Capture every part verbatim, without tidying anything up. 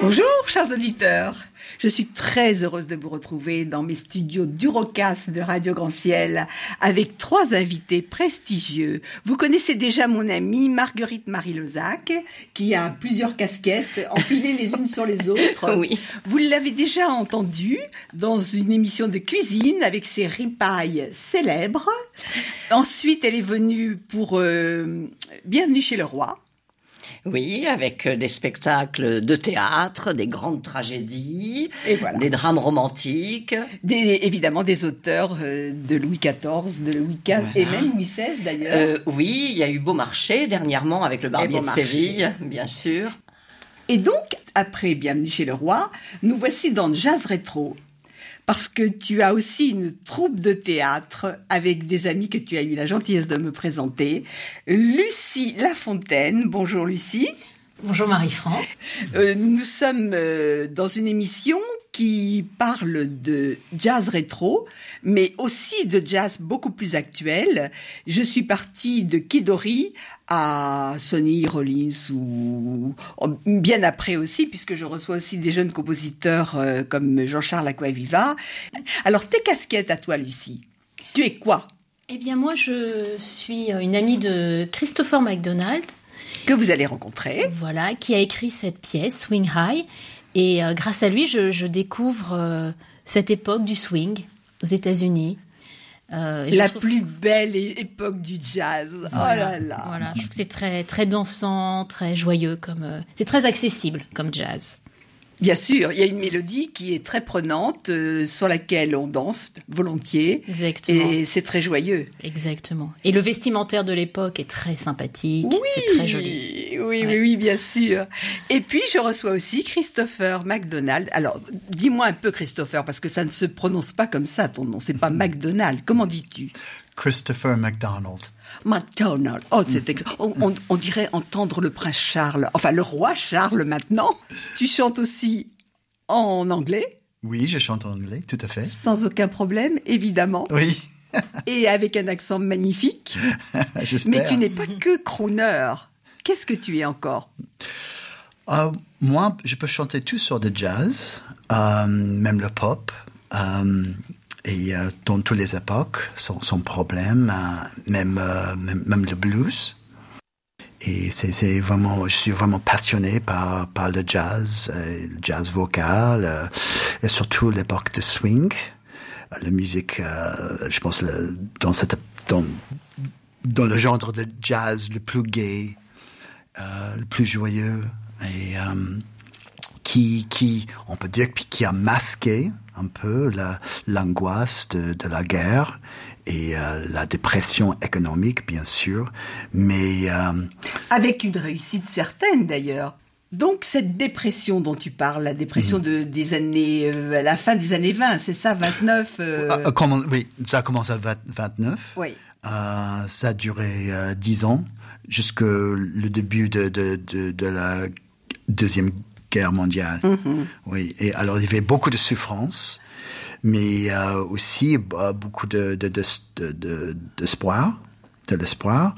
Bonjour, chers auditeurs. Je suis très heureuse de vous retrouver dans mes studios d'Urocast de Radio Grand Ciel avec trois invités prestigieux. Vous connaissez déjà mon amie Marguerite Marie-Lezac qui a plusieurs casquettes empilées les unes sur les autres. Oui. Vous l'avez déjà entendue dans une émission de cuisine avec ses ripailles célèbres. Ensuite, elle est venue pour euh, Bienvenue chez le roi. Oui, avec des spectacles de théâtre, des grandes tragédies, et voilà. Des drames romantiques. Des, évidemment des auteurs euh, de Louis quatorze, de Louis quinze voilà. Et même Louis seize d'ailleurs. Euh, oui, il y a eu Beaumarchais dernièrement avec le Barbier de Séville, bien sûr. Et donc, après Bienvenue chez le roi, nous voici dans Jazz Rétro. Parce que tu as aussi une troupe de théâtre avec des amis que tu as eu la gentillesse de me présenter. Lucie Lafontaine. Bonjour Lucie. Bonjour Marie-France. Euh, nous sommes euh, dans une émission qui parle de jazz rétro, mais aussi de jazz beaucoup plus actuel. Je suis partie de Kidori à Sonny Rollins ou bien après aussi, puisque je reçois aussi des jeunes compositeurs euh, comme Jean-Charles Acquaviva. Alors, tes casquettes à toi, Lucie, tu es quoi ? Eh bien, moi, je suis une amie de Christopher McDonald. Que vous allez rencontrer. Voilà, qui a écrit cette pièce, Swing High. Et euh, grâce à lui, je, je découvre euh, cette époque du swing aux États-Unis. Euh, la trouve... plus belle époque du jazz. Voilà, oh là là. Voilà, je trouve que c'est très, très dansant, très joyeux. Comme, euh, c'est très accessible comme jazz. Bien sûr, il y a une mélodie qui est très prenante, euh, sur laquelle on danse volontiers. Exactement. Et c'est très joyeux. Exactement. Et le vestimentaire de l'époque est très sympathique. Oui, c'est très joli. Oui, ouais. oui, oui, bien sûr. Et puis, je reçois aussi Christopher McDonald. Alors, dis-moi un peu, Christopher, parce que ça ne se prononce pas comme ça, ton nom. C'est pas McDonald. Comment dis-tu ? Christopher McDonald. McDonald. Oh, c'est ex... on, on, on dirait entendre le prince Charles, enfin le roi Charles maintenant. Tu chantes aussi en anglais ? Oui, je chante en anglais, tout à fait. Sans aucun problème, évidemment. Oui. Et avec un accent magnifique. J'espère. Mais tu n'es pas que crooner. Qu'est-ce que tu es encore ? euh, Moi, je peux chanter tout sur le jazz, euh, même le pop. Euh, Et euh, dans toutes les époques, sans, sans problème, euh, même, euh, même même le blues. Et c'est, c'est vraiment, je suis vraiment passionné par par le jazz, euh, le jazz vocal, euh, et surtout l'époque de swing, euh, la musique. Euh, je pense le, dans cette dans dans le genre de jazz le plus gai, euh, le plus joyeux et euh, qui qui on peut dire qui a masqué un peu la, l'angoisse de, de la guerre et euh, la dépression économique, bien sûr, mais... Euh... Avec une réussite certaine, d'ailleurs. Donc, cette dépression dont tu parles, la dépression mmh. de, des années... Euh, à la fin des années vingt, c'est ça, vingt-neuf euh... ah, comment, Oui, ça a commencé à vingt, vingt-neuf. Oui. Euh, ça a duré euh, dix ans, jusqu'au le début de, de, de, de la Deuxième Guerre mondiale. Mm-hmm. Oui, et alors il y avait beaucoup de souffrance, mais euh, aussi euh, beaucoup de, de, de, de, de, d'espoir, de l'espoir.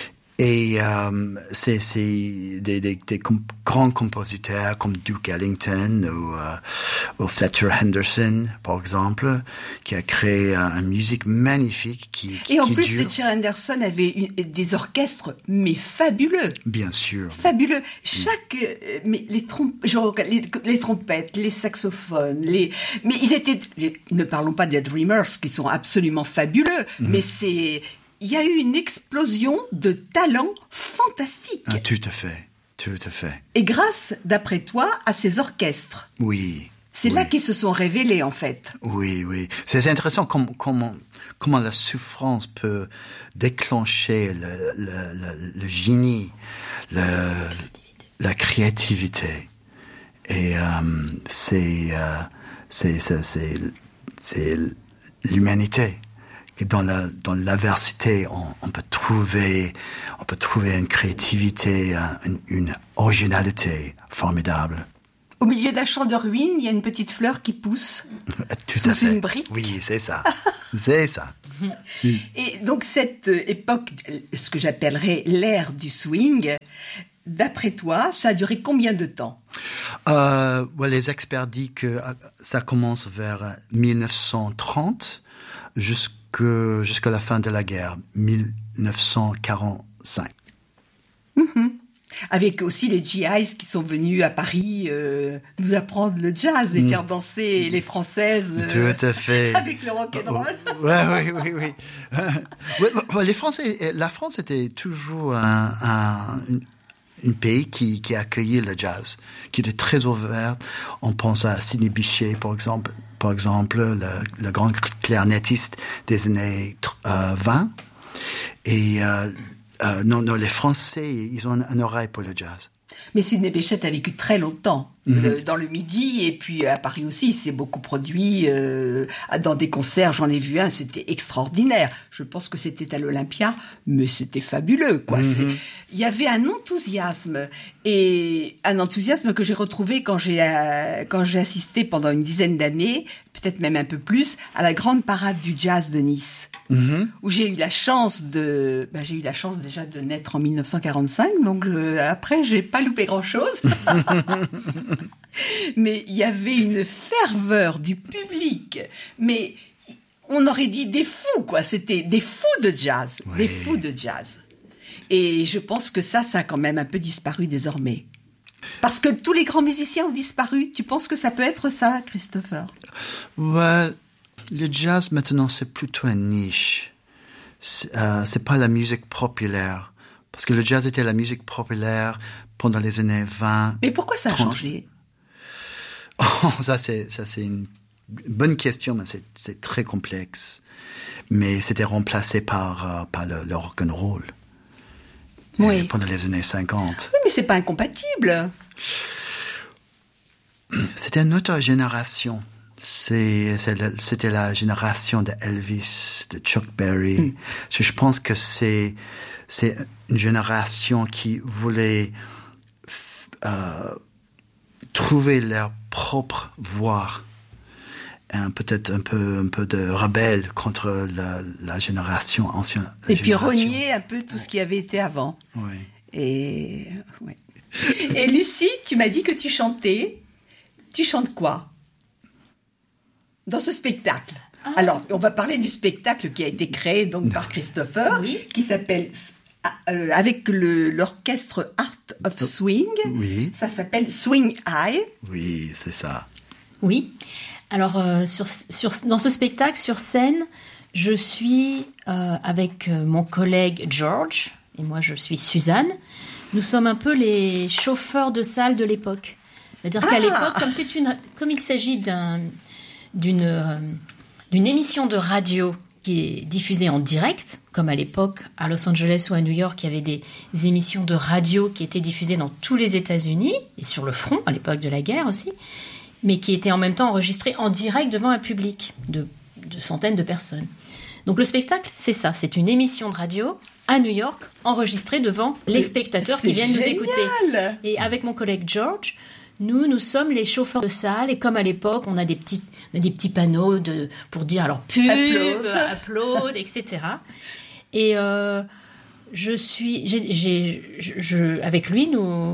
Et euh, c'est, c'est des, des, des com- grands compositeurs comme Duke Ellington ou, euh, ou Fletcher Henderson, par exemple, qui a créé euh, une musique magnifique qui, qui Et en qui plus, dure. Fletcher Henderson avait une, des orchestres, mais fabuleux. Bien sûr. Fabuleux. Chaque, euh, mais les, tromp- genre, les, les trompettes, les saxophones, les, mais ils étaient, les, ne parlons pas des Dreamers, qui sont absolument fabuleux, mm-hmm. mais c'est, il y a eu une explosion de talents fantastiques. Ah, tout à fait, tout à fait. Et grâce, d'après toi, à ces orchestres. Oui. C'est oui. là qu'ils se sont révélés, en fait. Oui, oui. C'est intéressant comment, comment, comment la souffrance peut déclencher le, le, le, le génie, le, la créativité. Et euh, c'est, euh, c'est, c'est, c'est, c'est l'humanité. Dans la dans l'adversité, on, on peut trouver on peut trouver une créativité, une, une originalité formidable. Au milieu d'un champ de ruines, il y a une petite fleur qui pousse Tout sous à fait. une brique. Oui, c'est ça, c'est ça. Et donc cette époque, ce que j'appellerais l'ère du swing, d'après toi, ça a duré combien de temps ? Euh, ouais, les experts disent que ça commence vers mille neuf cent trente jusque, jusqu'à la fin de la guerre, mille neuf cent quarante-cinq. Mm-hmm. Avec aussi les G Is qui sont venus à Paris euh, nous apprendre le jazz et mmh. faire danser les Françaises euh, tout à fait avec le rock'n'roll. Ouais, oui, oui, oui. ouais, ouais, les Français, la France était toujours un, un, un, un pays qui, qui a accueilli le jazz, qui était très ouvert. On pense à Sidney Bechet, par exemple, par exemple, le, le grand clarinettiste des années euh, vingt. Et euh, Euh, non, non, les Français, ils ont une oreille pour le jazz. Mais Sidney Bechet a vécu très longtemps mm-hmm. euh, dans le Midi et puis à Paris aussi. Il s'est beaucoup produit euh, dans des concerts. J'en ai vu un, c'était extraordinaire. Je pense que c'était à l'Olympia, mais c'était fabuleux, quoi. Mm-hmm. C'est... Il y avait un enthousiasme et un enthousiasme que j'ai retrouvé quand j'ai euh, quand j'ai assisté pendant une dizaine d'années, peut-être même un peu plus, à la grande parade du jazz de Nice. Mmh. Où j'ai eu la chance de, ben, j'ai eu la chance déjà de naître en mille neuf cent quarante-cinq, donc euh, après j'ai pas loupé grand chose. Mais il y avait une ferveur du public, mais on aurait dit des fous, quoi. C'était des fous de jazz, oui. des fous de jazz. Et je pense que ça, ça a quand même un peu disparu désormais. Parce que tous les grands musiciens ont disparu. Tu penses que ça peut être ça, Christopher? Ouais. Le jazz, maintenant, c'est plutôt une niche. C'est, euh, c'est pas la musique populaire. Parce que le jazz était la musique populaire pendant les années vingt. Mais pourquoi ça a trente changé? Oh, ça, c'est, ça, c'est une bonne question, mais c'est, c'est très complexe. Mais c'était remplacé par, euh, par le, le rock'n'roll. Oui. Pendant les années cinquante. Oui, mais c'est pas incompatible. C'était une autre génération. C'est, c'est la, c'était la génération de Elvis, de Chuck Berry. Mm. Je pense que c'est, c'est une génération qui voulait euh, trouver leur propre voix. Un, peut-être un peu, un peu de rebelle contre la, la génération ancienne. Et puis renier un peu tout ce qui avait été avant. Oui. Et, ouais. Et Lucie, tu m'as dit que tu chantais. Tu chantes quoi dans ce spectacle? Ah. Alors, on va parler du spectacle qui a été créé donc par Christopher, oui. qui s'appelle euh, avec le, l'orchestre Art of Swing. Oui. Ça s'appelle Swing High. Oui, c'est ça. Oui. Alors, euh, sur, sur, dans ce spectacle, sur scène, je suis euh, avec mon collègue George, et moi je suis Suzanne. Nous sommes un peu les chauffeurs de salle de l'époque. C'est-à-dire ah. qu'à l'époque, comme, c'est une, comme il s'agit d'un, d'une, euh, d'une émission de radio qui est diffusée en direct, comme à l'époque à Los Angeles ou à New York, il y avait des, des émissions de radio qui étaient diffusées dans tous les États-Unis, et sur le front, à l'époque de la guerre aussi, mais qui étaient en même temps enregistrées en direct devant un public de, de centaines de personnes. Donc le spectacle, c'est ça, c'est une émission de radio à New York, enregistrée devant les spectateurs c'est qui viennent génial. nous écouter. Et avec mon collègue George, nous, nous sommes les chauffeurs de salle, et comme à l'époque, on a des petits, on a des petits panneaux de, pour dire alors pub, applaud, et cetera. Et euh, je suis, j'ai, j'ai, je, avec lui, nous,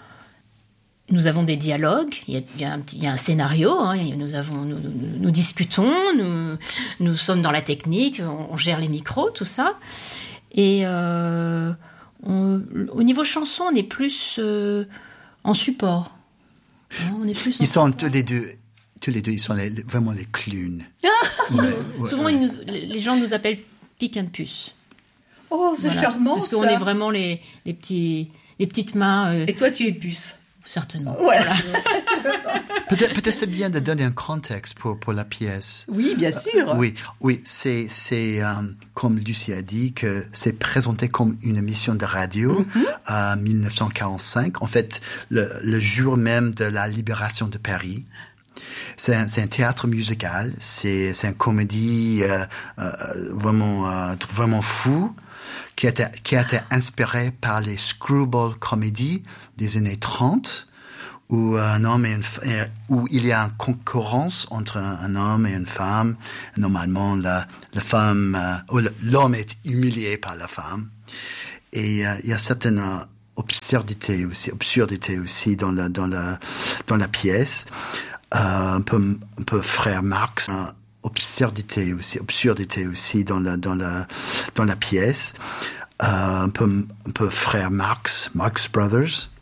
nous avons des dialogues. Il y a, il y a un petit, il y a un scénario. Hein, nous avons, nous, nous, nous discutons. Nous, nous sommes dans la technique. On, on gère les micros, tout ça. Et euh, on, au niveau chanson, on est plus euh, en support. Non, on est plus ils sont tous les deux, tous les deux, ils sont les, vraiment les clowns. ouais, ouais, Souvent, ouais. Ils nous, les gens nous appellent pique and puce. Oh, c'est voilà. charmant, parce ça. qu'on est vraiment les, les, petits, les petites mains. Euh, Et toi, tu es puce. Certainement. Voilà. peut-être, peut-être c'est bien de donner un contexte pour, pour la pièce. Oui, bien sûr. Euh, oui, oui, c'est, c'est euh, comme Lucie a dit, que c'est présenté comme une émission de radio en mm-hmm. euh, dix-neuf cent quarante-cinq. En fait, le, le jour même de la libération de Paris. C'est un, c'est un théâtre musical. C'est, c'est une comédie euh, euh, vraiment, euh, vraiment fou. Qui a, été, qui a été inspiré par les screwball comédies des années trente, où un homme et une, où il y a une concurrence entre un, un homme et une femme. Normalement, la, la femme, euh, l'homme est humilié par la femme. Et euh, il y a certaines absurdité aussi, absurdité aussi dans la dans la dans la pièce. Euh, un peu un peu frère Marx. Euh, absurdité aussi, absurdité aussi dans la dans la dans la pièce. Euh, un peu un peu frère Marx, Marx Brothers.